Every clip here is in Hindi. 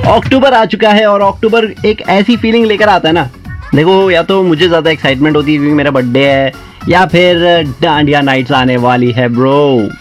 अक्टूबर आ चुका है और अक्टूबर एक ऐसी फीलिंग लेकर आता है ना, देखो या तो मुझे ज्यादा एक्साइटमेंट होती है क्योंकि मेरा बर्थडे है, या फिर डांडिया नाइट्स आने वाली है ब्रो।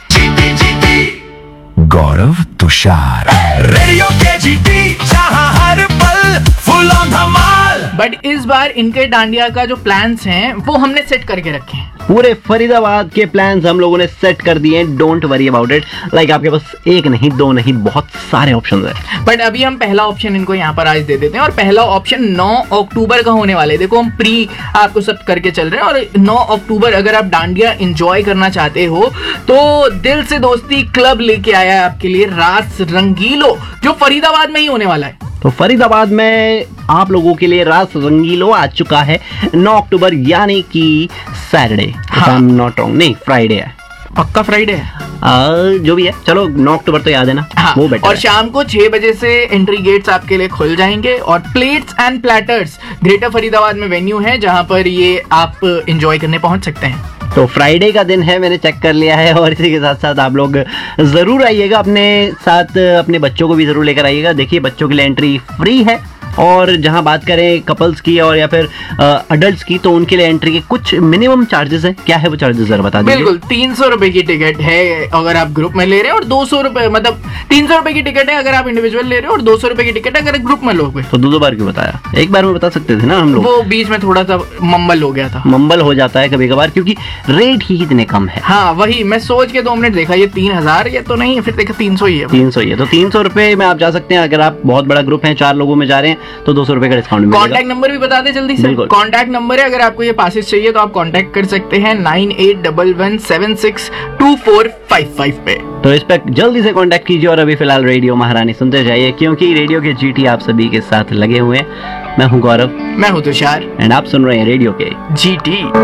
गौरव तुषार रेडियो के जीटी, जहां हर पल फुल ऑन धमाल। बट इस बार इनके डांडिया का जो प्लान्स हैं वो हमने सेट करके रखे हैं। पूरे फरीदाबाद के प्लान्स हम लोगों ने सेट कर दिए हैं, don't worry about it. Like आपके पास एक नहीं, दो नहीं, बहुत सारे ऑप्शंस हैं। बट अभी हम पहला ऑप्शन इनको यहाँ पर आज दे देते हैं और पहला ऑप्शन 9 अक्टूबर का होने वाला है। देखो हम प्री आपको सब करके चल रहे हैं और 9 अक्टूबर अगर आप डांडिया एंजॉय करना चाहते हो तो दिल से दोस्ती क्लब लेके आया है आपके लिए रास रंगीलो, जो फरीदाबाद में ही होने वाला है। तो फरीदाबाद में आप लोगों के लिए रास रंगीलो आ चुका है 9 अक्टूबर, यानी कि सैटरडे, हाँ। आई एम नॉट रॉन्ग, नहीं फ्राइडे है, पक्का फ्राइडे है। जो भी है, चलो 9 अक्टूबर तो याद है ना, हाँ, वो बेटर और है। शाम को 6 बजे से एंट्री गेट्स आपके लिए खुल जाएंगे और plates and platters greater Faridabad में वेन्यू है जहां पर ये आप एंजॉय करने पहुंच सकते हैं। तो फ्राइडे का दिन है, मैंने चेक कर लिया है, और इसी के साथ साथ आप लोग जरूर आइएगा, अपने साथ अपने बच्चों को भी जरूर लेकर आइएगा। देखिए बच्चों के लिए एंट्री फ्री है, और जहां बात करें कपल्स की और या फिर अडल्ट्स की, तो उनके लिए एंट्री के कुछ मिनिमम चार्जेस हैं। क्या है वो चार्जेस जरा बता दीजिए। बिल्कुल 300 रुपए की टिकट है अगर आप ग्रुप में ले रहे हो, और 200 रुपए, मतलब 300 रुपए की टिकट है अगर आप इंडिविजुअल ले रहे हो, और 200 रुपए की टिकट है अगर ग्रुप में लोगे। तो दो बार क्यों बताया, एक बार में बता सकते थे ना हम लोग। वो बीच में थोड़ा सा मम्बल हो गया था। मम्बल हो जाता है कभी कभार क्योंकि रेट ही इतने कम है। हाँ वही मैं सोच के 2 मिनट देखा, ये 3000 ये तो नहीं है, फिर देखा 300 ही है। 300 ही है, तो 300 रुपए में आप जा सकते हैं। अगर आप बहुत बड़ा ग्रुप है, 4 लोगों में जा रहे हैं, तो 200 रुपए का डिस्काउंट मिलेगा। कॉन्टैक्ट नंबर भी बता दे जल्दी से। कॉन्टैक्ट नंबर है, अगर आपको ये पासेस चाहिए तो आप कॉन्टैक्ट कर सकते हैं 9811762455 पे। तो इस पे जल्दी से कांटेक्ट कीजिए। और अभी फिलहाल रेडियो महारानी सुनते जाइए, क्योंकि रेडियो के जीटी आप सभी के साथ लगे हुए हैं। मैं हूं गौरव, मैं हूं तुषार, एंड आप सुन रहे हैं रेडियो के जीटी।